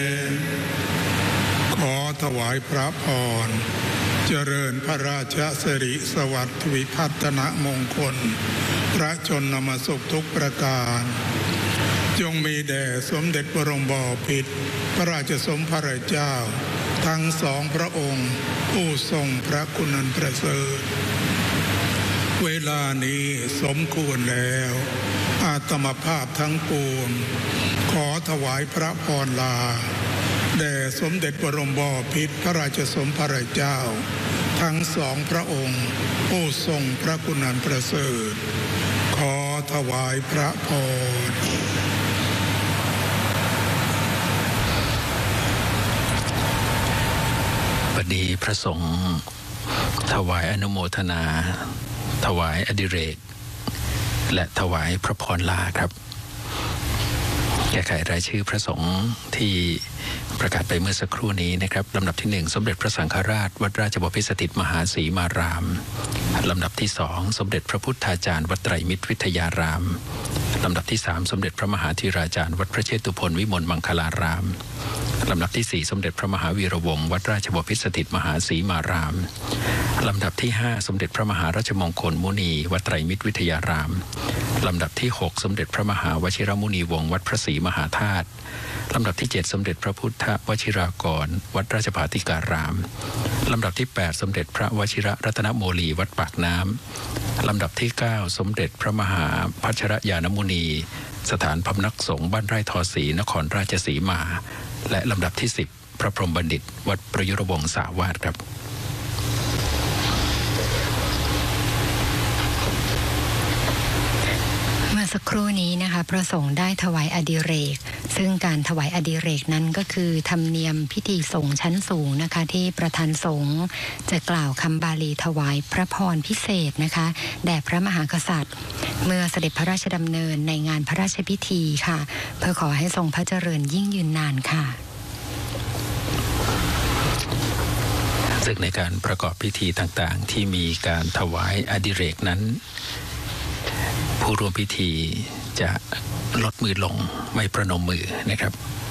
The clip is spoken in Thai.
ขอถวายพระพรเจริญพระราชสิริสวัสดิ์วิพัฒนมงคลพระชนมสุขทุกประการจงมีแด่สมเด็จบรมบพิตรพระราชสมภารเจ้าทั้งสองพระองค์ผู้ทรงพระคุณอันประเสริฐเวลานี้สมควรแล้วอาตมภาพทั้งปวงขอถวายพระพรลาแด่สมเด็จบรมบพิตรพระราชสมภารเจ้าทั้งสองพระองค์ผู้ทรงพระคุณอันประเสริฐขอถวายพระพรบัดนี้พระสงฆ์ถวายอนุโมทนาถวายอดิเรกและถวายพระพรลาครับแก้ไขรายชื่อพระสงฆ์ที่ประกาศไปเมื่อสักครู่นี้นะครับลำดับที่1สมเด็จพระสังฆราชวัดราชบพิตรสถิตมหาศรีมารามลำดับที่2สมเด็จพระพุทธาจารย์วัดไตรมิตรวิทยารามลำดับที่3สมเด็จพระมหาธีราจารย์วัดพระเชตุพนวิมลมังคลารามลำดับที่4สมเด็จพระมหาวีระวงศ์วัดราชบพิตรสถิตมหาศรีมารามลำดับที่5สมเด็จพระมหาราชมงคลมุนีวัดไตรมิตรวิทยารามลำดับที่6สมเด็จพระมหาวชิรมุนีวงศ์วัดพระศรีมหาธาตุลำดับที่7สมเด็จพระพุทธวชิรากรวัดราชภาติการามลำดับที่8สมเด็จพระวชิรรัตนโมลีวัดปากน้ำลำดับที่9สมเด็จพระมหาพัชรยานมุนีสถานพำนักสงฆ์บ้านไร่ทอศรีนครราชสีมาและลำดับที่10พระพรหมบัณฑิตวัดประยุรวงศ์สาวาสครับสักครู่นี้นะคะพระสงฆ์ได้ถวายอดิเรกซึ่งการถวายอดิเรกนั้นก็คือธรรมเนียมพิธีสงฆ์ชั้นสูงนะคะที่ประธานสงฆ์จะกล่าวคำบาลีถวายพระพรพิเศษนะคะแด่พระมหากษัตริย์เมื่อเสด็จพระราชดำเนินในงานพระราชพิธีค่ะเพื่อขอให้ทรงพระเจริญยิ่งยืนนานค่ะซึ่งในการประกอบพิธีต่างๆที่มีการถวายอดิเรกนั้นผู้ร่วมพิธีจะลดมือลงไม่ประนมมือนะครับ